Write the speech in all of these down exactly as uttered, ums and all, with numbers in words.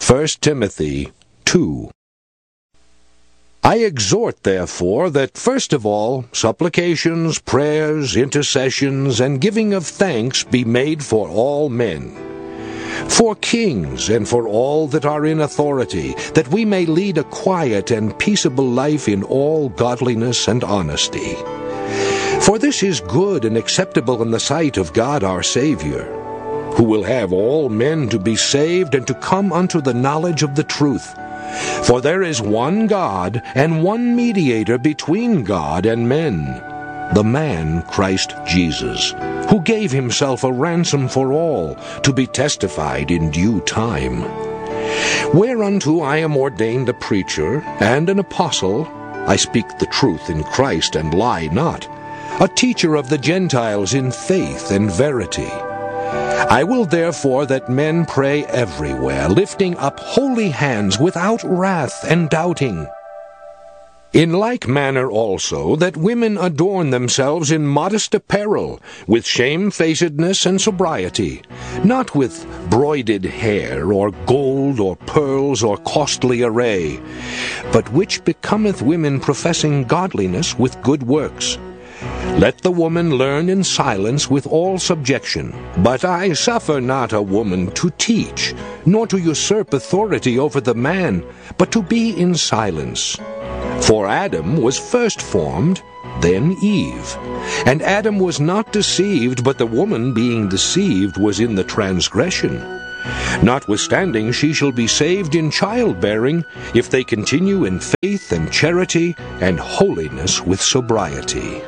First Timothy two. I exhort, therefore, that first of all supplications, prayers, intercessions, and giving of thanks be made for all men, for kings and for all that are in authority, that we may lead a quiet and peaceable life in all godliness and honesty. For this is good and acceptable in the sight of God our Savior, who will have all men to be saved and to come unto the knowledge of the truth. For there is one God and one mediator between God and men, the man Christ Jesus, who gave himself a ransom for all, to be testified in due time. Whereunto I am ordained a preacher and an apostle, I speak the truth in Christ and lie not, a teacher of the Gentiles in faith and verity. I will therefore that men pray everywhere, lifting up holy hands without wrath and doubting. In like manner also that women adorn themselves in modest apparel, with shamefacedness and sobriety, not with broided hair, or gold, or pearls, or costly array, but which becometh women professing godliness with good works. Let the woman learn in silence with all subjection. But I suffer not a woman to teach, nor to usurp authority over the man, but to be in silence. For Adam was first formed, then Eve. And Adam was not deceived, but the woman being deceived was in the transgression. Notwithstanding, she shall be saved in childbearing, if they continue in faith and charity and holiness with sobriety.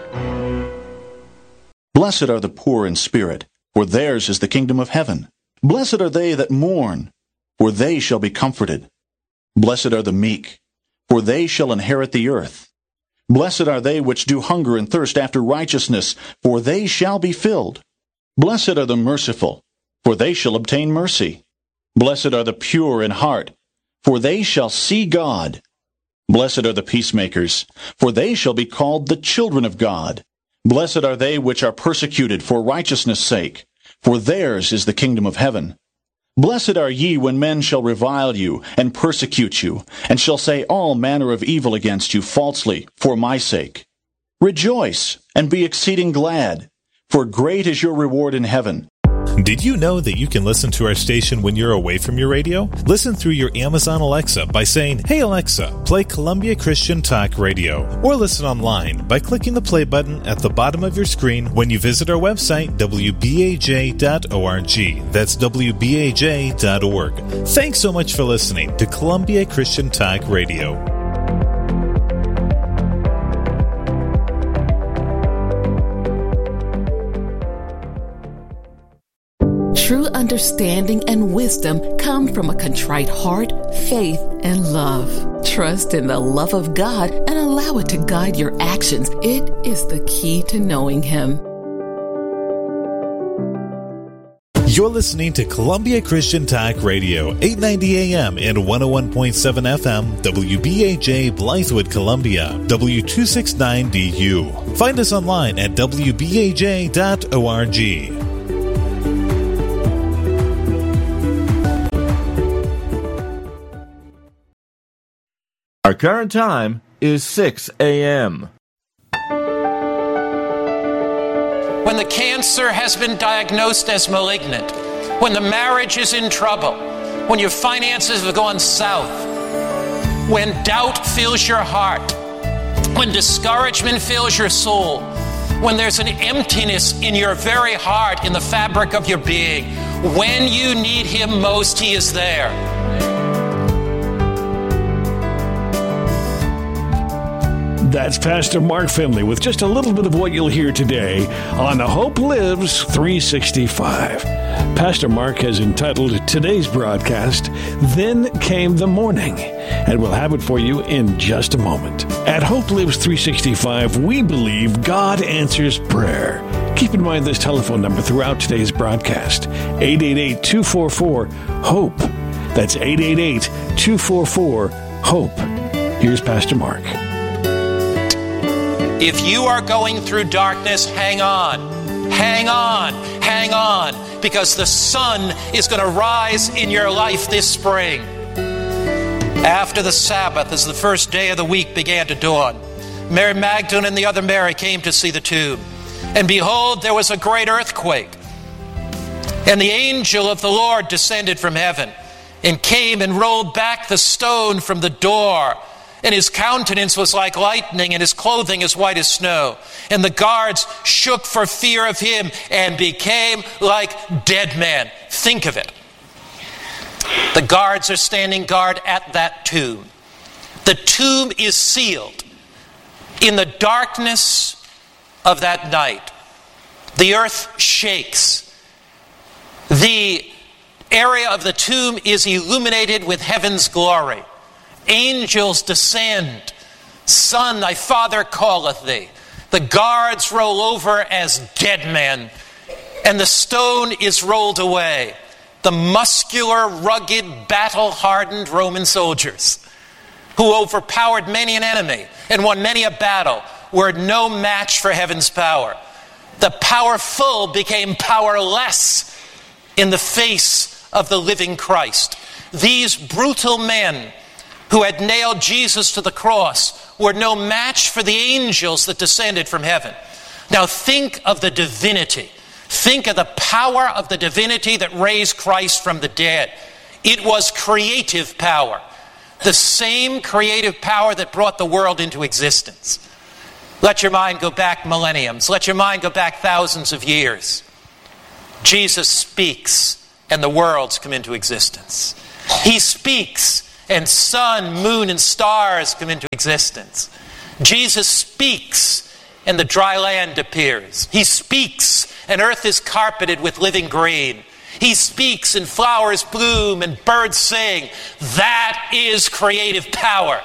Blessed are the poor in spirit, for theirs is the kingdom of heaven. Blessed are they that mourn, for they shall be comforted. Blessed are the meek, for they shall inherit the earth. Blessed are they which do hunger and thirst after righteousness, for they shall be filled. Blessed are the merciful, for they shall obtain mercy. Blessed are the pure in heart, for they shall see God. Blessed are the peacemakers, for they shall be called the children of God. Blessed are they which are persecuted for righteousness' sake, for theirs is the kingdom of heaven. Blessed are ye when men shall revile you, and persecute you, and shall say all manner of evil against you falsely, for my sake. Rejoice, and be exceeding glad, for great is your reward in heaven. Did you know that you can listen to our station when you're away from your radio? Listen through your Amazon Alexa by saying, "Hey Alexa, play Columbia Christian Talk Radio." Or listen online by clicking the play button at the bottom of your screen when you visit our website, w b a j dot org. That's w b a j dot org. Thanks so much for listening to Columbia Christian Talk Radio. True understanding and wisdom come from a contrite heart, faith, and love. Trust in the love of God and allow it to guide your actions. It is the key to knowing Him. You're listening to Columbia Christian Talk Radio, eight ninety A M and one oh one point seven F M, W B A J, Blythewood, Columbia, W two sixty-nine D U. Find us online at w b a j dot org. Our current time is six A M When the cancer has been diagnosed as malignant, when the marriage is in trouble, when your finances have gone south, when doubt fills your heart, when discouragement fills your soul, when there's an emptiness in your very heart, in the fabric of your being, when you need Him most, He is there. That's Pastor Mark Finley with just a little bit of what you'll hear today on Hope Lives three sixty-five. Pastor Mark has entitled today's broadcast, Then Came the Morning, and we'll have it for you in just a moment. At Hope Lives three sixty-five, we believe God answers prayer. Keep in mind this telephone number throughout today's broadcast, eight eight eight, two four four, HOPE. That's eight eight eight, two four four, HOPE. Here's Pastor Mark. If you are going through darkness, hang on, hang on, hang on, because the sun is going to rise in your life this spring. After the Sabbath, as the first day of the week began to dawn, Mary Magdalene and the other Mary came to see the tomb. And behold, there was a great earthquake. And the angel of the Lord descended from heaven and came and rolled back the stone from the door. And his countenance was like lightning, and his clothing as white as snow. And the guards shook for fear of him and became like dead men. Think of it. The guards are standing guard at that tomb. The tomb is sealed. In the darkness of that night, the earth shakes. The area of the tomb is illuminated with heaven's glory. Angels descend. Son, thy Father calleth thee. The guards roll over as dead men, and the stone is rolled away. The muscular, rugged, battle-hardened Roman soldiers who overpowered many an enemy and won many a battle were no match for heaven's power. The powerful became powerless in the face of the living Christ. These brutal men who had nailed Jesus to the cross were no match for the angels that descended from heaven. Now think of the divinity. Think of the power of the divinity that raised Christ from the dead. It was creative power. The same creative power that brought the world into existence. Let your mind go back millenniums. Let your mind go back thousands of years. Jesus speaks and the worlds come into existence. He speaks and sun, moon, and stars come into existence. Jesus speaks and the dry land appears. He speaks and earth is carpeted with living green. He speaks and flowers bloom and birds sing. That is creative power.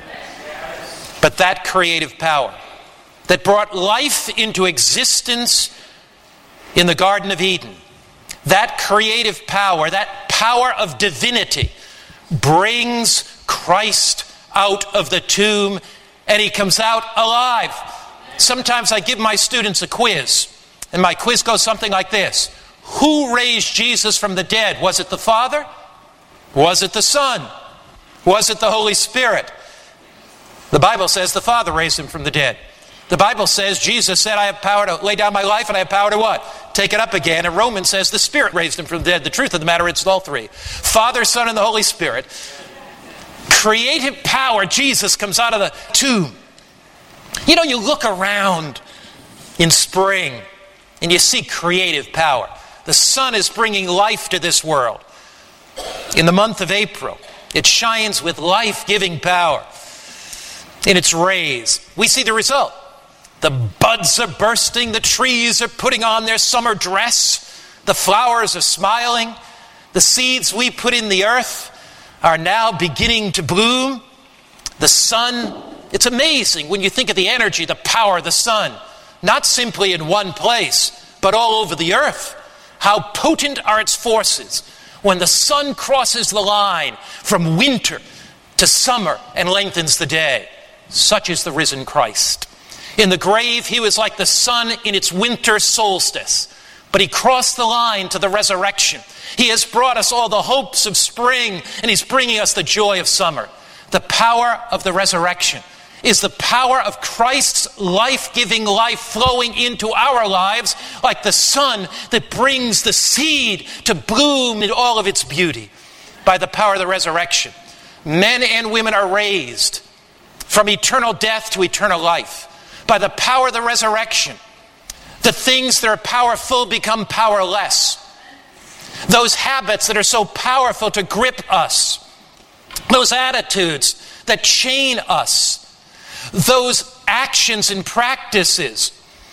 But that creative power that brought life into existence in the Garden of Eden, that creative power, that power of divinity, brings Christ out of the tomb, and he comes out alive. Sometimes I give my students a quiz, and my quiz goes something like this. Who raised Jesus from the dead? Was it the Father? Was it the Son? Was it the Holy Spirit? The Bible says the Father raised him from the dead. The Bible says Jesus said, I have power to lay down my life, and I have power to what? Take it up again. And Romans says the Spirit raised him from the dead. The truth of the matter, it's all three. Father, Son, and the Holy Spirit. Creative power. Jesus comes out of the tomb. You know, you look around in spring and you see creative power. The sun is bringing life to this world. In the month of April, it shines with life-giving power in its rays. We see the result. The buds are bursting. The trees are putting on their summer dress. The flowers are smiling. The seeds we put in the earth are now beginning to bloom. The sun, it's amazing when you think of the energy, the power of the sun. Not simply in one place, but all over the earth. How potent are its forces when the sun crosses the line from winter to summer and lengthens the day. Such is the risen Christ. In the grave, he was like the sun in its winter solstice. But he crossed the line to the resurrection. He has brought us all the hopes of spring, and he's bringing us the joy of summer. The power of the resurrection is the power of Christ's life-giving life flowing into our lives like the sun that brings the seed to bloom in all of its beauty. By the power of the resurrection, men and women are raised from eternal death to eternal life. By the power of the resurrection, the things that are powerful become powerless. Those habits that are so powerful to grip us, those attitudes that chain us, those actions and practices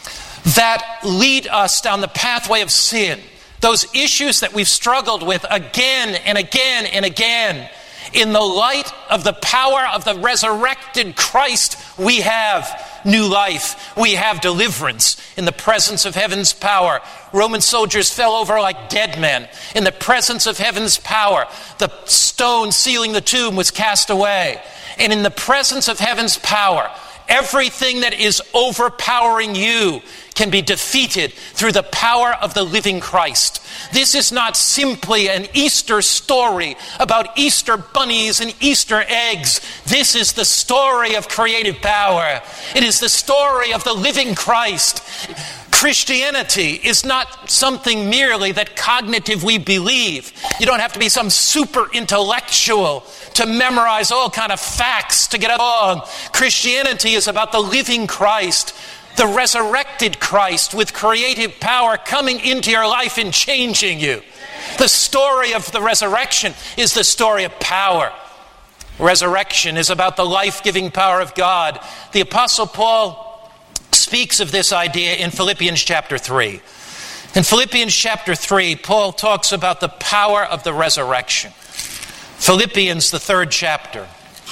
that lead us down the pathway of sin, those issues that we've struggled with again and again and again, in the light of the power of the resurrected Christ, we have new life. We have deliverance in the presence of heaven's power. Roman soldiers fell over like dead men. In the presence of heaven's power, the stone sealing the tomb was cast away. And in the presence of heaven's power, Everything that is overpowering you can be defeated through the power of the living Christ. This is not simply an Easter story about Easter bunnies and Easter eggs. This is the story of creative power. It is the story of the living Christ. Christianity is not something merely that cognitive we believe. You don't have to be some super intellectual to memorize all kind of facts to get along. Christianity is about the living Christ, the resurrected Christ with creative power coming into your life and changing you. The story of the resurrection is the story of power. Resurrection is about the life-giving power of God. The Apostle Paul speaks of this idea in Philippians chapter three. In Philippians chapter three, Paul talks about the power of the resurrection. Philippians, the third chapter.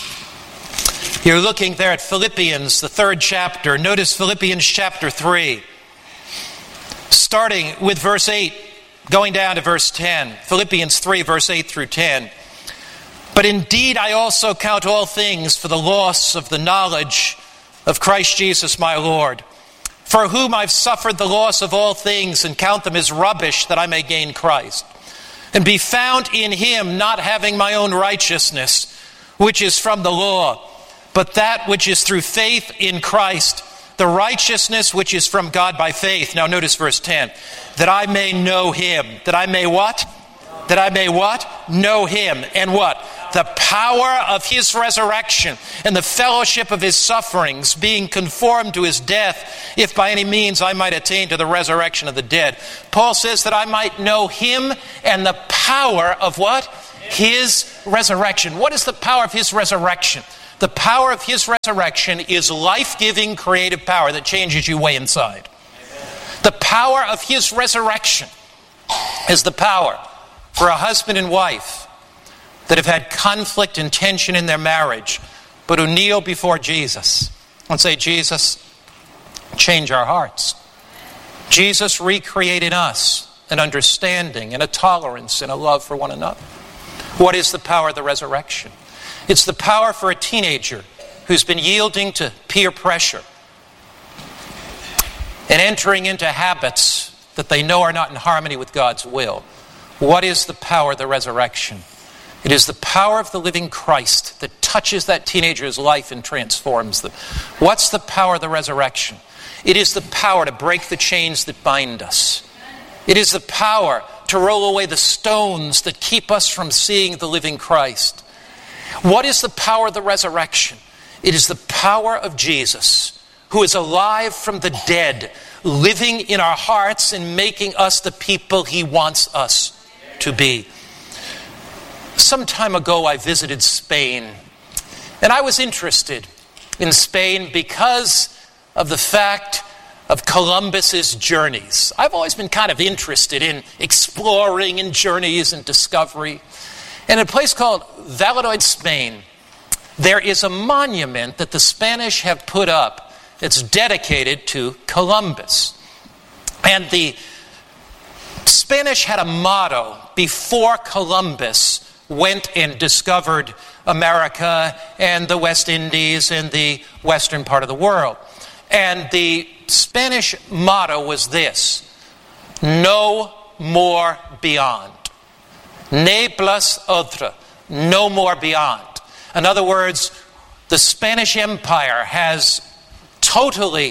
You're looking there at Philippians, the third chapter. Notice Philippians chapter three, starting with verse eight, going down to verse ten. Philippians three, verse eight through ten. But indeed I also count all things for the loss of the knowledge of Christ Jesus my Lord, for whom I've suffered the loss of all things and count them as rubbish that I may gain Christ, and be found in him, not having my own righteousness, which is from the law, but that which is through faith in Christ, the righteousness which is from God by faith. Now notice verse ten. That I may know him. That I may what? That I may what? Know him. And what? The power of his resurrection and the fellowship of his sufferings, being conformed to his death, if by any means I might attain to the resurrection of the dead. Paul says that I might know him and the power of what? His resurrection. What is the power of his resurrection? The power of his resurrection is life-giving creative power that changes you way inside. The power of his resurrection is the power for a husband and wife that have had conflict and tension in their marriage, but who kneel before Jesus and say, Jesus, change our hearts. Jesus recreated us an understanding and a tolerance and a love for one another. What is the power of the resurrection? It's the power for a teenager who's been yielding to peer pressure and entering into habits that they know are not in harmony with God's will. What is the power of the resurrection? It is the power of the living Christ that touches that teenager's life and transforms them. What's the power of the resurrection? It is the power to break the chains that bind us. It is the power to roll away the stones that keep us from seeing the living Christ. What is the power of the resurrection? It is the power of Jesus, who is alive from the dead, living in our hearts and making us the people he wants us to be. Some time ago I visited Spain, and I was interested in Spain because of the fact of Columbus's journeys. I've always been kind of interested in exploring and journeys and discovery. And in a place called Valladolid, Spain, there is a monument that the Spanish have put up that's dedicated to Columbus. And the Spanish had a motto before Columbus went and discovered America and the West Indies and the western part of the world. And the Spanish motto was this: no more beyond. Ne plus otra. No more beyond. In other words, the Spanish Empire has totally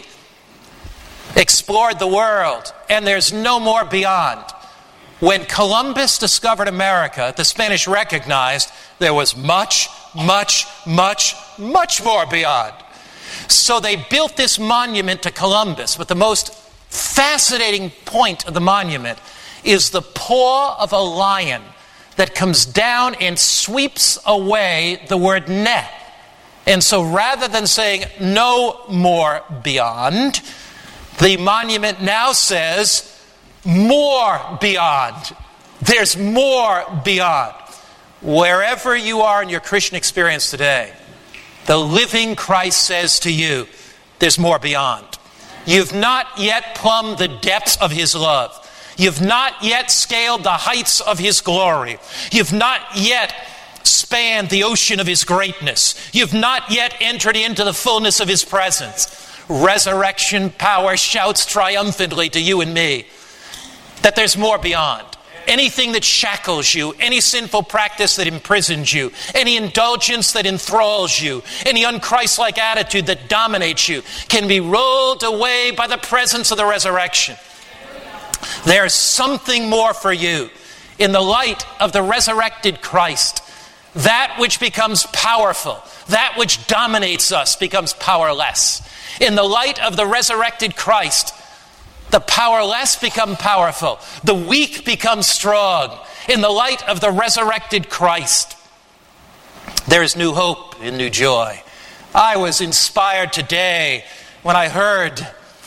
explored the world, and there's no more beyond. When Columbus discovered America, the Spanish recognized there was much, much, much, much more beyond. So they built this monument to Columbus, but the most fascinating point of the monument is the paw of a lion that comes down and sweeps away the word ne. And so rather than saying no more beyond, the monument now says more beyond. There's more beyond. Wherever you are in your Christian experience today, the living Christ says to you, there's more beyond. You've not yet plumbed the depths of his love. You've not yet scaled the heights of his glory. You've not yet spanned the ocean of His greatness. You've not yet entered into the fullness of His presence. Resurrection power shouts triumphantly to you and me that there's more beyond. Anything that shackles you, any sinful practice that imprisons you, any indulgence that enthralls you, any unchristlike attitude that dominates you can be rolled away by the presence of the resurrection. There's something more for you in the light of the resurrected Christ. That which becomes powerful, that which dominates us becomes powerless. In the light of the resurrected Christ, the powerless become powerful. The weak become strong. In the light of the resurrected Christ, there is new hope and new joy. I was inspired today when I heard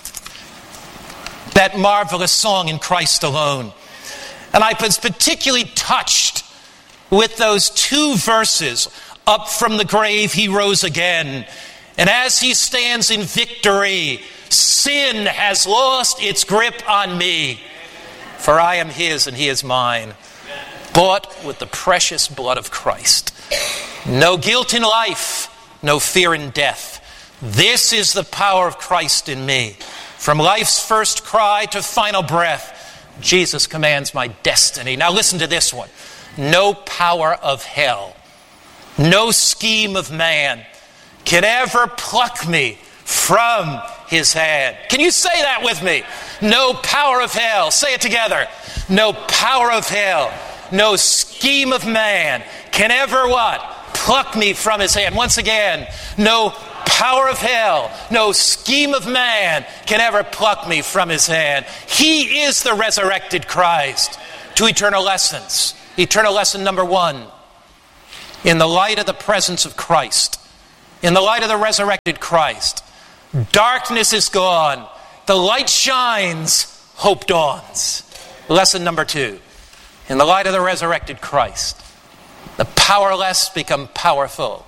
that marvelous song, In Christ Alone. And I was particularly touched with those two verses. Up from the grave He rose again. And as He stands in victory, sin has lost its grip on me. For I am His and He is mine. Bought with the precious blood of Christ. No guilt in life, no fear in death. This is the power of Christ in me. From life's first cry to final breath, Jesus commands my destiny. Now listen to this one. No power of hell, no scheme of man can ever pluck me from His hand. Can you say that with me? No power of hell. Say it together. No power of hell, no scheme of man can ever what? Pluck me from His hand. Once again, no power of hell, no scheme of man can ever pluck me from His hand. He is the resurrected Christ. Two eternal lessons. Eternal lesson number one. In the light of the presence of Christ, in the light of the resurrected Christ, darkness is gone. The light shines. Hope dawns. Lesson number two. In the light of the resurrected Christ, the powerless become powerful.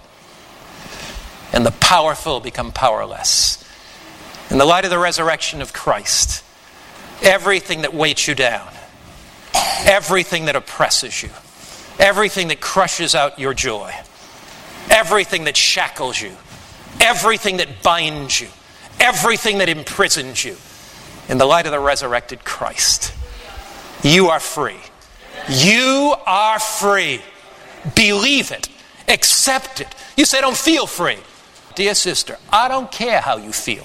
And the powerful become powerless. In the light of the resurrection of Christ, everything that weights you down, everything that oppresses you, everything that crushes out your joy, everything that shackles you, everything that binds you, everything that imprisons you, in the light of the resurrected Christ, you are free. You are free. Believe it. Accept it. You say, I don't feel free. Dear sister, I don't care how you feel.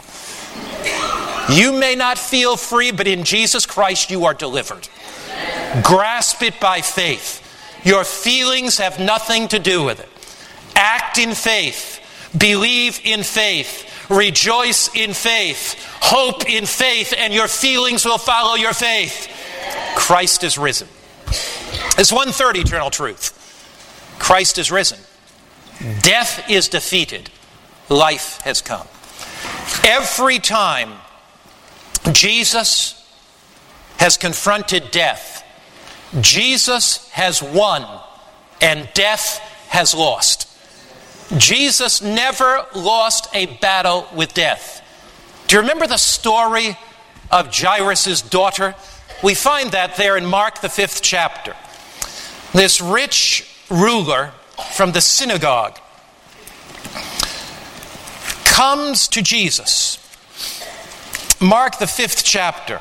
You may not feel free, but in Jesus Christ you are delivered. Grasp it by faith. Your feelings have nothing to do with it. Act in faith. Believe in faith. Rejoice in faith. Hope in faith, and your feelings will follow your faith. Christ is risen. There's one third eternal truth. Christ is risen. Death is defeated. Life has come. Every time Jesus has confronted death, Jesus has won and death has lost. Jesus never lost a battle with death. Do you remember the story of Jairus' daughter? We find that there in Mark, the fifth chapter. This rich ruler from the synagogue comes to Jesus. Mark, the fifth chapter.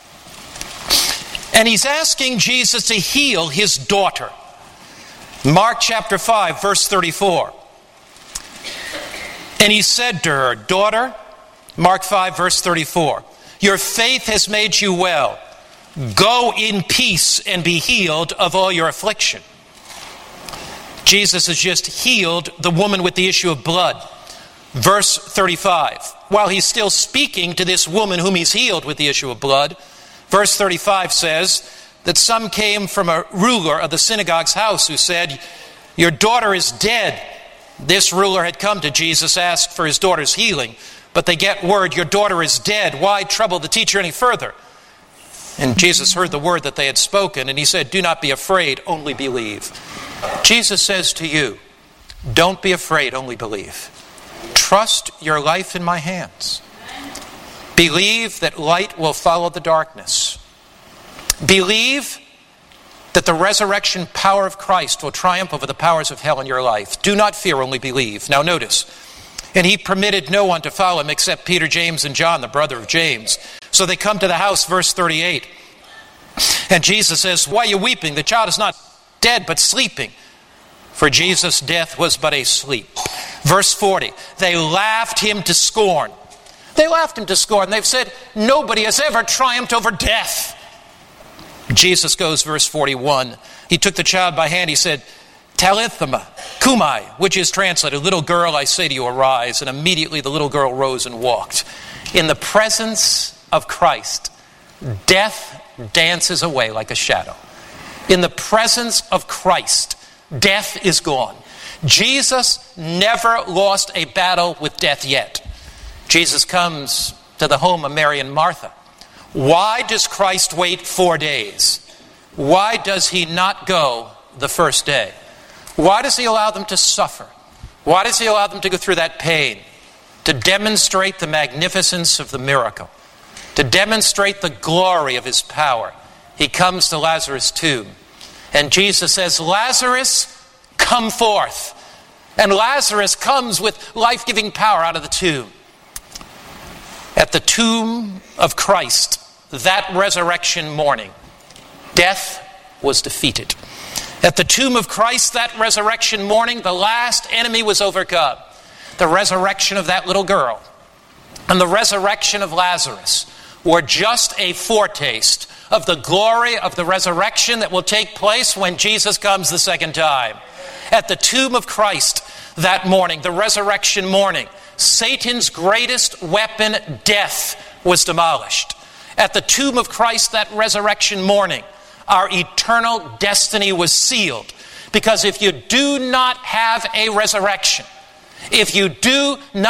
And he's asking Jesus to heal his daughter. Mark chapter five, verse thirty-four. And he said to her, daughter, Mark five, verse thirty-four, your faith has made you well. Go in peace and be healed of all your affliction. Jesus has just healed the woman with the issue of blood. Verse thirty-five. While he's still speaking to this woman whom he's healed with the issue of blood, verse thirty-five says that some came from a ruler of the synagogue's house who said, your daughter is dead. This ruler had come to Jesus, asked for his daughter's healing, but they get word, your daughter is dead. Why trouble the teacher any further? And Jesus heard the word that they had spoken, and he said, do not be afraid, only believe. Jesus says to you, don't be afraid, only believe. Trust your life in my hands. Believe that light will follow the darkness. Believe that the resurrection power of Christ will triumph over the powers of hell in your life. Do not fear, only believe. Now notice, and he permitted no one to follow him except Peter, James, and John, the brother of James. So they come to the house, verse thirty-eight. And Jesus says, why are you weeping? The child is not dead, but sleeping. For Jesus' death was but a sleep. Verse forty, they laughed him to scorn. They laughed him to scorn. They've said, nobody has ever triumphed over death. Jesus goes, verse forty-one. He took the child by hand. He said, Talithma, kumai, which is translated, little girl, I say to you, arise. And immediately the little girl rose and walked. In the presence of Christ, death dances away like a shadow. In the presence of Christ, death is gone. Jesus never lost a battle with death yet. Jesus comes to the home of Mary and Martha. Why does Christ wait four days? Why does he not go the first day? Why does he allow them to suffer? Why does he allow them to go through that pain? To demonstrate the magnificence of the miracle. To demonstrate the glory of his power. He comes to Lazarus' tomb. And Jesus says, Lazarus, come forth. And Lazarus comes with life-giving power out of the tomb. At the tomb of Christ, that resurrection morning, death was defeated. At the tomb of Christ, that resurrection morning, the last enemy was overcome. The resurrection of that little girl and the resurrection of Lazarus were just a foretaste of the glory of the resurrection that will take place when Jesus comes the second time. At the tomb of Christ that morning, the resurrection morning, Satan's greatest weapon, death, was demolished. At the tomb of Christ that resurrection morning, our eternal destiny was sealed. Because if you do not have a resurrection, if you do not